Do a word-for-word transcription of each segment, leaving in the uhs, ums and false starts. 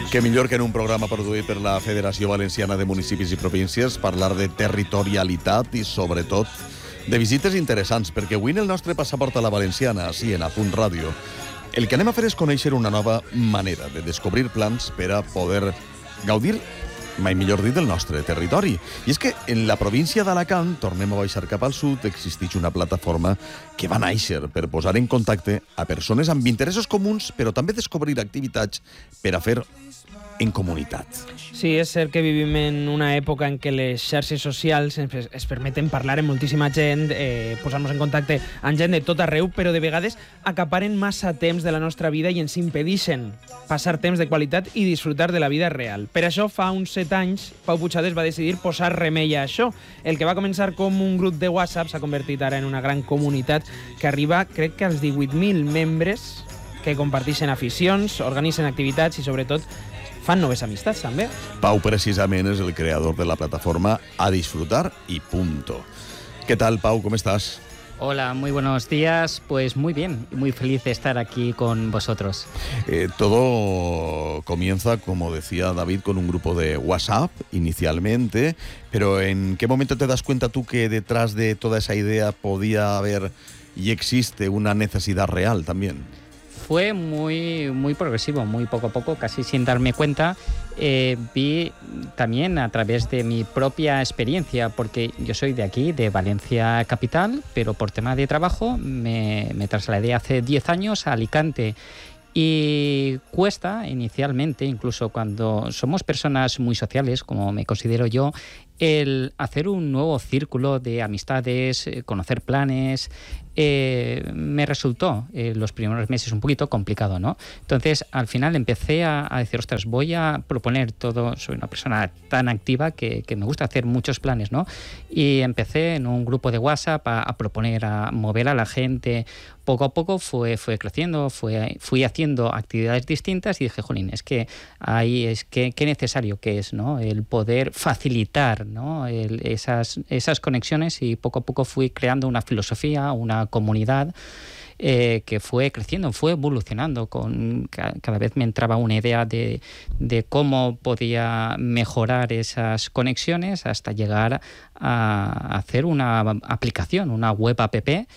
Que millor que en un programa produït per la Federació Valenciana de Municipis i Províncies parlar de territorialitat i, sobretot, de visites interessants, perquè avui en el nostre passaport a la Valenciana, així en Apunt Ràdio, el que anem a fer és conèixer una nova manera de descobrir plans per a poder gaudir, mai millor dit, del nostre territori. I és que en la província d'Alacant, tornem a baixar cap al sud, existeix una plataforma que va néixer per posar en contacte a persones amb interessos comuns, però també descobrir activitats per a fer en comunitat. Sí, és cert que vivim en una època en què les xarxes socials ens, ens permeten parlar amb moltíssima gent, eh, posar-nos en contacte amb gent de tot arreu, però de vegades acaparen massa temps de la nostra vida i ens impedeixen passar temps de qualitat i disfrutar de la vida real. Per això, fa uns set anys, Pau Puigades va decidir posar remei a això. El que va començar com un grup de WhatsApp s'ha convertit ara en una gran comunitat que arriba, crec que als divuit mil membres que comparteixen aficions, organitzen activitats i, sobretot, fan noves amistats, també. Pau, precisament, és el creador de la plataforma A Disfrutar y Punto. ¿Qué tal, Pau? ¿Cómo estás? Hola, muy buenos días. Pues muy bien, muy feliz de estar aquí con vosotros. Eh, todo comienza, como decía David, con un grupo de WhatsApp inicialmente, pero ¿en qué momento te das cuenta tú que detrás de toda esa idea podía haber y existe una necesidad real también? Fue muy, muy progresivo, muy poco a poco, casi sin darme cuenta. Eh, vi también a través de mi propia experiencia, porque yo soy de aquí, de Valencia capital, pero por tema de trabajo me, me trasladé hace diez años a Alicante. Y cuesta inicialmente, incluso cuando somos personas muy sociales, como me considero yo, el hacer un nuevo círculo de amistades, conocer planes, eh, me resultó eh, los primeros meses un poquito complicado, ¿no? Entonces, al final empecé a, a decir, ostras, voy a proponer todo, soy una persona tan activa que, que me gusta hacer muchos planes, ¿no? Y empecé en un grupo de WhatsApp a, a proponer, a mover a la gente. Poco a poco fue, fue creciendo, fue, fui haciendo actividades distintas y dije, jolín, es que ahí es que qué necesario que es, ¿no? El poder facilitar, ¿no? El, esas, esas conexiones, y poco a poco fui creando una filosofía, una comunidad eh, que fue creciendo, fue evolucionando. Con, cada vez me entraba una idea de, de cómo podía mejorar esas conexiones hasta llegar a hacer una aplicación, una web app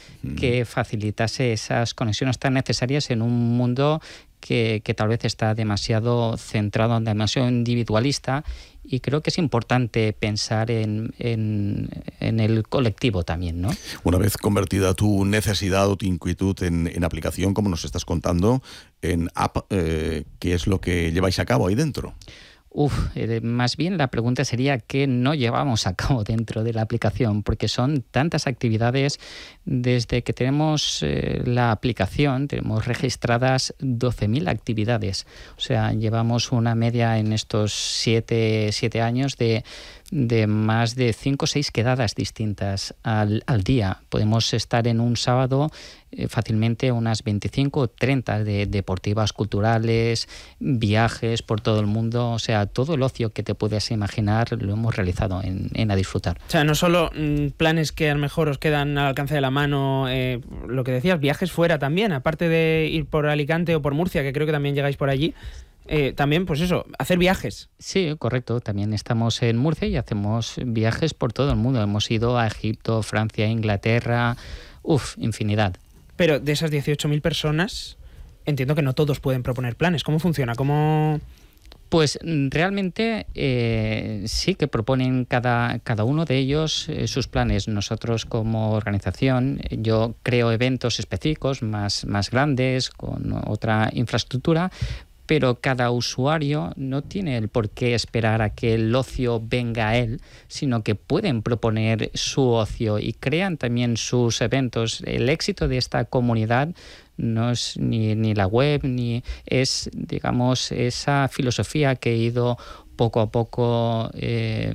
que facilitase esas conexiones tan necesarias en un mundo que, que tal vez está demasiado centrado, demasiado individualista, y creo que es importante pensar en, en, en el colectivo también, ¿no? Una vez convertida tu necesidad o tu inquietud en, en aplicación, como nos estás contando, en app, eh, ¿qué es lo que lleváis a cabo ahí dentro? Uf, eh, más bien la pregunta sería qué no llevamos a cabo dentro de la aplicación, porque son tantas actividades. Desde que tenemos eh, la aplicación, tenemos registradas doce mil actividades. O sea, llevamos una media en estos siete, siete años de, de más de cinco o seis quedadas distintas al, al día. Podemos estar en un sábado eh, fácilmente unas veinticinco o treinta de deportivas, culturales, viajes por todo el mundo. O sea, todo el ocio que te puedes imaginar lo hemos realizado en, en A Disfrutar. O sea, no solo mmm, planes que a lo mejor os quedan al alcance de la mano, eh, lo que decías, viajes fuera también, aparte de ir por Alicante o por Murcia, que creo que también llegáis por allí. Eh, también, pues eso, hacer viajes. Sí, correcto. También estamos en Murcia y hacemos viajes por todo el mundo. Hemos ido a Egipto, Francia, Inglaterra, uff, infinidad. Pero de esas dieciocho mil personas, entiendo que no todos pueden proponer planes. ¿Cómo funciona? ¿Cómo...? Pues realmente eh, sí que proponen cada, cada uno de ellos eh, sus planes. Nosotros como organización, yo creo eventos específicos más, más grandes, con otra infraestructura, pero cada usuario no tiene el por qué esperar a que el ocio venga a él, sino que pueden proponer su ocio y crean también sus eventos. El éxito de esta comunidad no es ni, ni la web, ni es, digamos, esa filosofía que he ido poco a poco eh,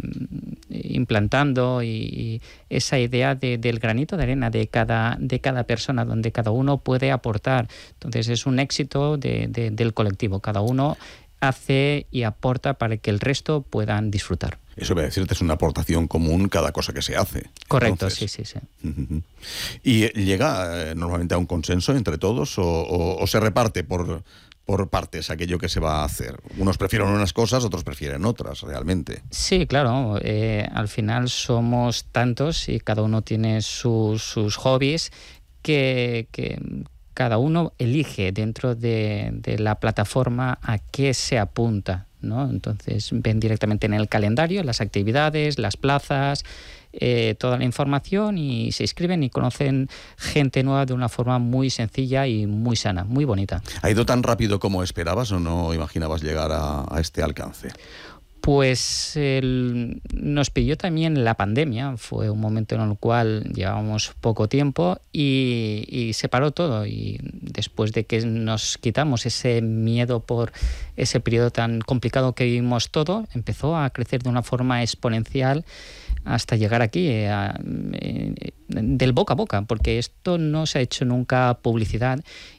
implantando, y, y esa idea de, del granito de arena de cada, de cada persona, donde cada uno puede aportar. Entonces es un éxito de, de, del colectivo. Cada uno hace y aporta para que el resto puedan disfrutar. Eso voy a decirte, es una aportación común cada cosa que se hace. Correcto, Entonces, sí, sí, sí. Uh-huh. ¿Y llega eh, normalmente a un consenso entre todos o, o, o se reparte por, por partes aquello que se va a hacer? Unos prefieren unas cosas, otros prefieren otras, realmente. Sí, claro. Eh, al final somos tantos y cada uno tiene sus, sus hobbies que... que cada uno elige dentro de, de la plataforma a qué se apunta, ¿no? Entonces ven directamente en el calendario las actividades, las plazas, eh, toda la información y se inscriben y conocen gente nueva de una forma muy sencilla y muy sana, muy bonita. ¿Ha ido tan rápido como esperabas o no imaginabas llegar a, a este alcance? Pues el, nos pilló también la pandemia, fue un momento en el cual llevábamos poco tiempo y, y se paró todo, y después de que nos quitamos ese miedo por ese periodo tan complicado que vivimos todo, empezó a crecer de una forma exponencial hasta llegar aquí, eh, a, eh, del boca a boca, porque esto no se ha hecho nunca publicidad.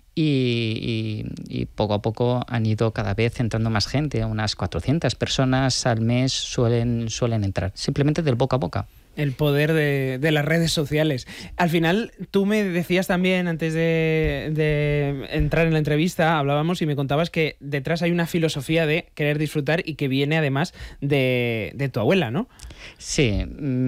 Y, y, y poco a poco han ido cada vez entrando más gente, unas cuatrocientas personas al mes suelen, suelen entrar, simplemente del boca a boca. El poder de, de las redes sociales. Al final, tú me decías también, antes de, de entrar en la entrevista, hablábamos y me contabas que detrás hay una filosofía de querer disfrutar y que viene además de, de tu abuela, ¿no? Sí.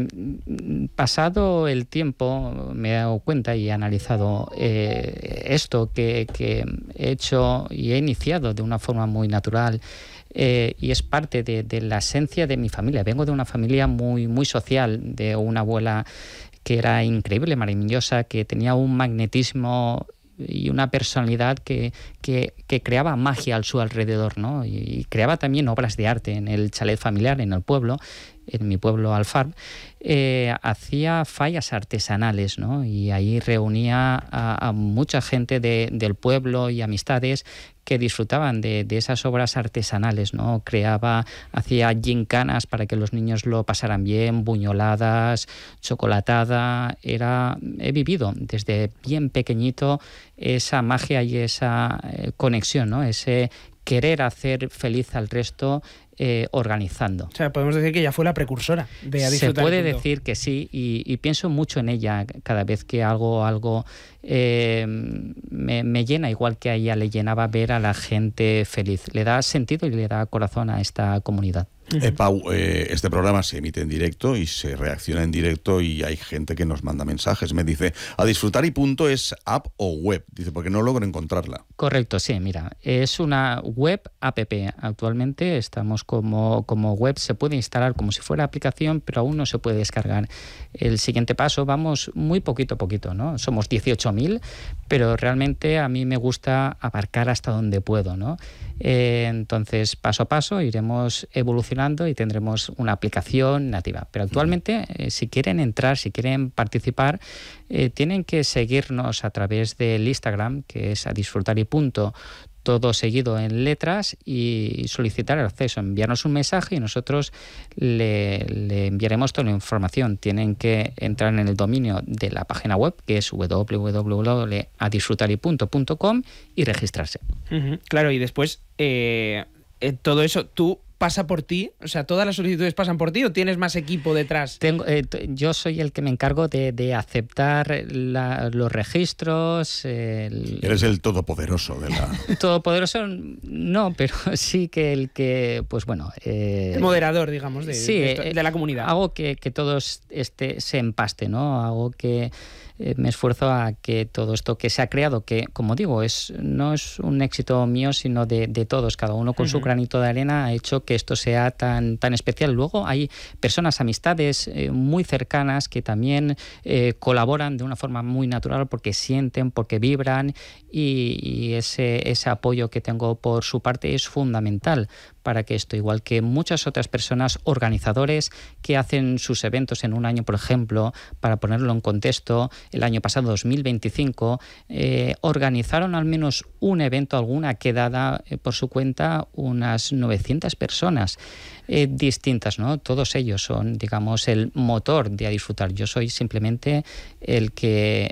Pasado el tiempo me he dado cuenta y he analizado eh, esto que, que he hecho y he iniciado de una forma muy natural. Eh, y es parte de, de la esencia de mi familia. Vengo de una familia muy, muy social, de una abuela que era increíble, maravillosa, que tenía un magnetismo y una personalidad que, que, que creaba magia a su alrededor, ¿no? Y, y creaba también obras de arte en el chalet familiar, en el pueblo, en mi pueblo Alfarb. Eh, hacía fallas artesanales, ¿no? Y ahí reunía a, a mucha gente de, del pueblo y amistades que disfrutaban de, de esas obras artesanales, ¿no? Creaba, hacía gincanas para que los niños lo pasaran bien, buñoladas, chocolatada. Era, he vivido desde bien pequeñito esa magia y esa eh, conexión, ¿no? Ese querer hacer feliz al resto eh, organizando. O sea, podemos decir que ella fue la precursora de A Disfrutar. Se puede decir que sí, y, y pienso mucho en ella cada vez que hago algo. Eh, me, me llena, igual que a ella le llenaba ver a la gente feliz. Le da sentido y le da corazón a esta comunidad. Eh, Pau, eh, este programa se emite en directo y se reacciona en directo y hay gente que nos manda mensajes. Me dice, a disfrutar y punto, ¿es app o web? Dice, porque no logro encontrarla. Correcto, sí, mira, es una web app. Actualmente estamos como, como web, se puede instalar como si fuera aplicación, pero aún no se puede descargar. El siguiente paso, vamos muy poquito a poquito, ¿no? Somos dieciocho mil, pero realmente a mí me gusta abarcar hasta donde puedo, ¿no? Eh, entonces, paso a paso iremos evolucionando y tendremos una aplicación nativa. Pero actualmente, eh, si quieren entrar, si quieren participar, eh, tienen que seguirnos a través del Instagram, que es a disfrutar y punto, todo seguido en letras, y solicitar el acceso, enviarnos un mensaje y nosotros le, le enviaremos toda la información. Tienen que entrar en el dominio de la página web, que es doble u doble u doble u punto a disfrutar y punto com, y registrarse. Uh-huh. Claro, y después eh, eh, todo eso, tú pasa por ti, o sea, todas las solicitudes pasan por ti, ¿o tienes más equipo detrás? Tengo, eh, yo soy el que me encargo de, de aceptar la, los registros. El, Eres el todopoderoso de la... Todopoderoso no, pero sí que el que, pues bueno... Eh, el moderador, digamos, de, sí, de, esto, de la comunidad. Hago que, que todo este se empaste, ¿no? Hago que eh, me esfuerzo a que todo esto que se ha creado, que, como digo, es no es un éxito mío, sino de, de todos, cada uno con uh-huh. su granito de arena ha hecho que esto sea tan, tan especial. Luego hay personas, amistades eh, muy cercanas que también eh, colaboran de una forma muy natural porque sienten, porque vibran, y, y ese, ese apoyo que tengo por su parte es fundamental para que esto, igual que muchas otras personas, organizadores que hacen sus eventos en un año, por ejemplo, para ponerlo en contexto, el año pasado, dos mil veinticinco, eh, organizaron al menos un evento, alguna quedada eh, por su cuenta, unas novecientas personas eh, distintas, ¿no? Todos ellos son, digamos, el motor de A Disfrutar. Yo soy simplemente el que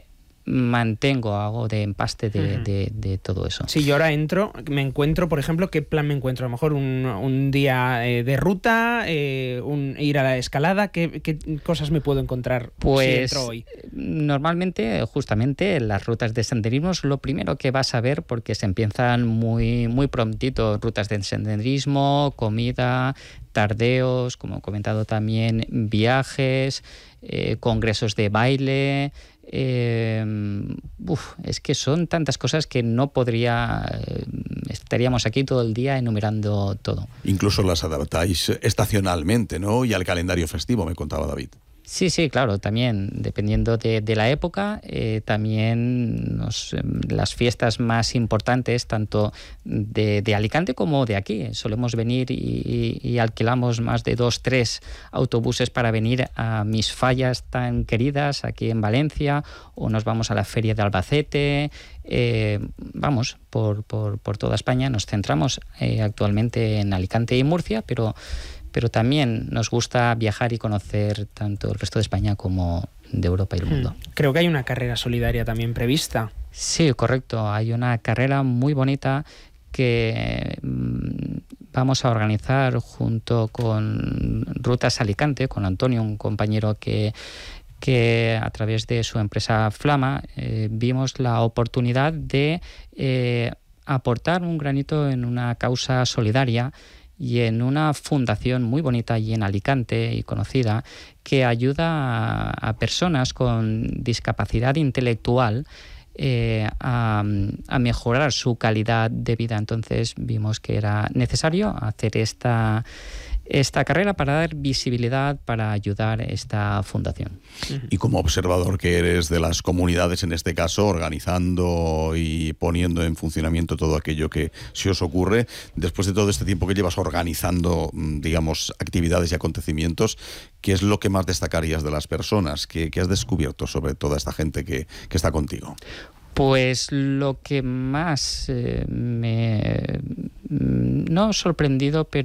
mantengo, hago de empaste de, uh-huh. de, de todo eso. Si yo ahora entro, me encuentro, por ejemplo, ¿qué plan me encuentro? A lo mejor un, un día eh, de ruta, eh, un, ir a la escalada, ¿qué, qué cosas me puedo encontrar pues, si entro hoy? Normalmente, justamente, las rutas de senderismo es lo primero que vas a ver porque se empiezan muy, muy prontito. Rutas de senderismo, comida, tardeos, como he comentado también, viajes, eh, congresos de baile. Eh, uf, es que son tantas cosas que no podría... Eh, estaríamos aquí todo el día enumerando todo. Incluso las adaptáis estacionalmente, ¿no? Y al calendario festivo, me contaba David. Sí, sí, claro, también dependiendo de, de la época, eh, también nos, las fiestas más importantes, tanto de, de Alicante como de aquí. Solemos venir y, y, y alquilamos más de dos, tres autobuses para venir a mis fallas tan queridas aquí en Valencia, o nos vamos a la Feria de Albacete. Eh, vamos por, por, por toda España. Nos centramos eh, actualmente en Alicante y Murcia, pero... pero también nos gusta viajar y conocer tanto el resto de España como de Europa y el mundo. Creo que hay una carrera solidaria también prevista. Sí, correcto. Hay una carrera muy bonita que vamos a organizar junto con Rutas Alicante, con Antonio, un compañero que, que a través de su empresa Flama eh, vimos la oportunidad de eh, aportar un granito en una causa solidaria y en una fundación muy bonita allí en Alicante y conocida que ayuda a, a personas con discapacidad intelectual eh, a, a mejorar su calidad de vida. Entonces vimos que era necesario hacer esta, esta carrera para dar visibilidad, para ayudar a esta fundación. Y como observador que eres de las comunidades, en este caso, organizando y poniendo en funcionamiento todo aquello que se os ocurre, después de todo este tiempo que llevas organizando, digamos, actividades y acontecimientos, ¿qué es lo que más destacarías de las personas? ¿Qué, qué has descubierto sobre toda esta gente que, que está contigo? Pues lo que más eh, me... no sorprendido, pero